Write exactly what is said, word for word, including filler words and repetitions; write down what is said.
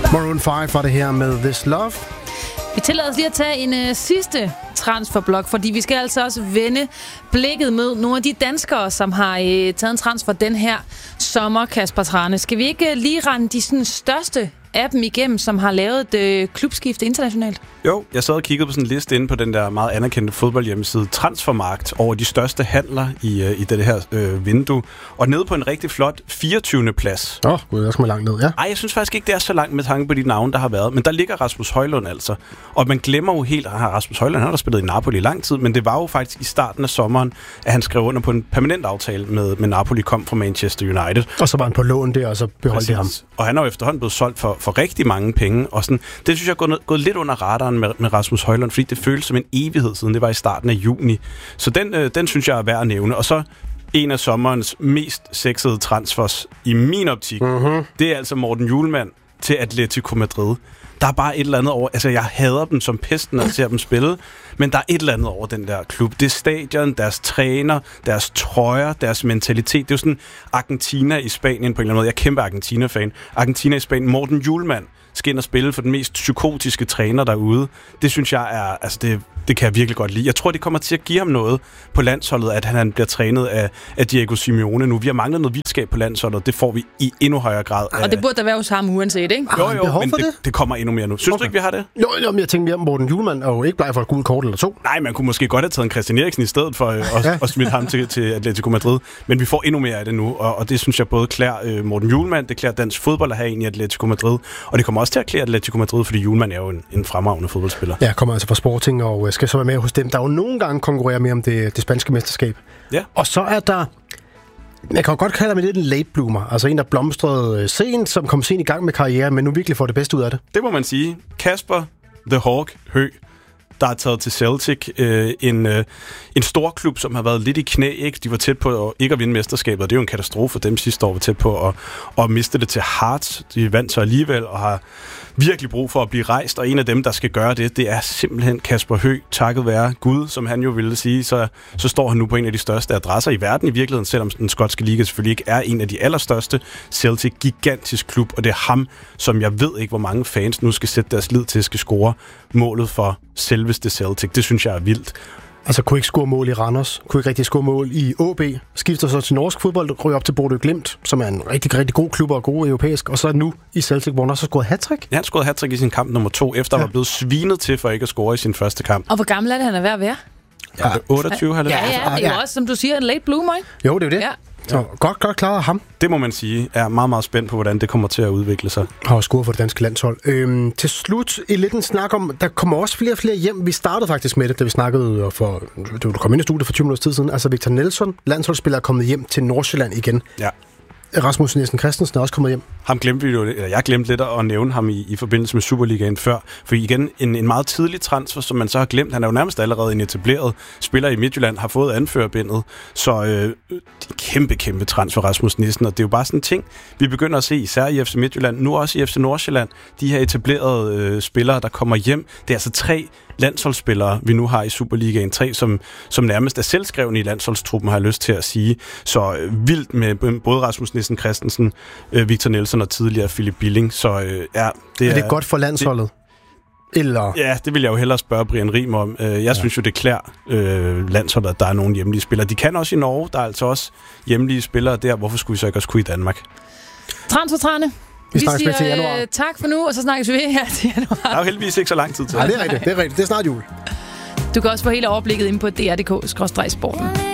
Maroon fem var det her med This Love. Vi tillader os lige at tage en uh, sidste transferblok, fordi vi skal altså også vende blikket med nogle af de danskere, som har uh, taget en transfer den her sommer, Kasper Trane. Skal vi ikke uh, lige rende de sådan, største af dem igennem, som har lavet et uh, klubskifte internationalt? Jo, jeg sad og kiggede på sådan en liste inde på den der meget anerkendte fodboldhjemmeside Transfermarkt over de største handler i, uh, i det her uh, vindue. Og nede på en rigtig flot fireogtyvende plads. Åh, oh, gud, der skal man langt ned, ja. Ej, jeg synes faktisk ikke, det er så langt med tanke på de navne, der har været. Men der ligger Rasmus Højlund altså. Og man glemmer jo helt, at Rasmus Højlund han har spillet i Napoli i lang tid, men det var jo faktisk i starten af sommeren, at han skrev under på en permanent aftale med, med Napoli, kom fra Manchester United. Og så var han på lån der, og så beholdt det ham. Og han er jo efterhånden blevet solgt for, for rigtig mange penge. Og sådan, det synes jeg er gået, gået lidt under radaren med, med Rasmus Højlund, fordi det føles som en evighed siden. Det var i starten af juni. Så den, øh, den synes jeg er værd at nævne. Og så en af sommerens mest sexede transfers i min optik, mm-hmm. det er altså Morten Hjulmand til Atletico Madrid. Der er bare et eller andet over... Altså, jeg hader dem som pesten, når jeg ser dem spille, men der er et eller andet over den der klub. Det er stadion, deres træner, deres trøjer, deres mentalitet. Det er jo sådan Argentina i Spanien på en eller anden måde. Jeg er kæmpe Argentina-fan. Argentina i Spanien. Morten Hjulmand skal ind og spille for den mest psykotiske træner derude. Det synes jeg er... Altså, det, det kan jeg virkelig godt lide. Jeg tror, det kommer til at give ham noget på landsholdet, at han bliver trænet af, af Diego Simeone nu. Vi har manglet noget vildskab på landsholdet. Det får vi i endnu højere grad. Og det burde der være hos ham uanset, ikke? Jo, jo, men det, det? det kommer endnu mere nu. Synes okay. du ikke, vi har det? Jo, jo, men jeg tænkte mere om Morten Hjulmand er jo ikke bleg for et gult kort eller to. Nej, man kunne måske godt have taget en Christian Eriksen i stedet for øh, at, at smide ham til, til Atletico Madrid. Men vi får endnu mere af det nu, og, og det synes jeg både klæder øh, Morten Hjulmand, det klæder dansk fodbold at have en i Atletico Madrid, og det kommer også til at klæde Atletico Madrid, fordi Hjulmand er jo en, en fremragende fodboldspiller. Ja, kommer altså fra Sporting og skal så være med hos dem, der jo nogle gange konkurrerer med om det, det spanske mesterskab. Ja. Og så er der... Jeg kan jo godt kalde ham lidt en late bloomer. Altså en, der blomstrede sent, som kom sent i gang med karrieren, men nu virkelig får det bedste ud af det. Det må man sige. Kasper The Hawk Høgh, der er taget til Celtic, øh, en, øh, en stor klub, som har været lidt i knæ. Ikke? De var tæt på at ikke at vinde mesterskabet, og det er jo en katastrofe for dem sidste år, var tæt på at, at miste det til Hearts. De vandt så alligevel og har virkelig brug for at blive rejst, og en af dem, der skal gøre det, det er simpelthen Kasper Høgh. Takket være Gud, som han jo ville sige, så, så står han nu på en af de største adresser i verden i virkeligheden, selvom den skotske liga selvfølgelig ikke er en af de allerstørste. Celtic, gigantisk klub, og det er ham, som jeg ved ikke, hvor mange fans nu skal sætte deres lid til, skal score målet for selveste Celtic. Det synes jeg er vildt. Altså kunne ikke score mål i Randers, kunne ikke rigtig score mål i A B, skifter så til norsk fodbold, ryger op til Bodø Glimt, som er en rigtig, rigtig god klub og god europæisk, og så nu i Celtic, hvor han også har scoret hattrick. Ja, han scorede hattrick i sin kamp nummer to, efter ja. at være blevet svinet til for ikke at score i sin første kamp. Og hvor gammel er det, han er ved at være? Ja, det er otteogtyve, har det ja, ja, det er jo også, som du siger, en late bloomer, ikke? Jo, det er jo det. Ja. Så godt, godt klaret af ham. Det må man sige. Jeg er meget, meget spændt på, hvordan det kommer til at udvikle sig. Har scoret for det danske landshold. Øhm, til slut en lidt en snak om, der kommer også flere og flere hjem. Vi startede faktisk med det, da vi snakkede for, du kom ind i studiet for tyve minutter tid siden. Altså Victor Nelson, landsholdsspiller, er kommet hjem til Nordsjælland igen. Ja. Rasmus Nielsen Christensen er også kommet hjem. Ham glemte vi jo, eller jeg glemte lidt at nævne ham i, i forbindelse med Superligaen før. For igen, en, en meget tidlig transfer, som man så har glemt. Han er jo nærmest allerede en etableret spiller i Midtjylland, har fået anførerbindet. Så øh, kæmpe, kæmpe transfer, Rasmus Nielsen. Og det er jo bare sådan en ting, vi begynder at se, især i F C Midtjylland, nu også i F C Nordsjælland. De her etablerede øh, spillere, der kommer hjem. Det er altså tre landsholdsspillere, vi nu har i Superligaen. Tre, som, som nærmest er selvskrevne i landsholdstruppen, har jeg lyst til at sige. Så øh, vildt med både Rasmus Nielsen Christensen, øh, Victor Nelson og tidligere Philip Billing. Så øh, ja, det er... Er det godt for landsholdet? Det, Eller? Ja, det vil jeg jo hellere spørge Brian Rim om. Jeg ja. synes jo, det klæder øh, landsholdet, at der er nogle hjemlige spillere. De kan også i Norge. Der er altså også hjemlige spillere der. Hvorfor skulle vi så ikke også kunne i Danmark? Transfertrane. Vi, vi siger til januar. Øh, tak for nu, og så snakkes vi her til januar. Der er jo heldigvis ikke så lang tid til. Nej, det er rigtigt. Det er rigtigt. Det er snart jul. Du kan også få hele overblikket inde på d r punktum d k skråstreg sporten.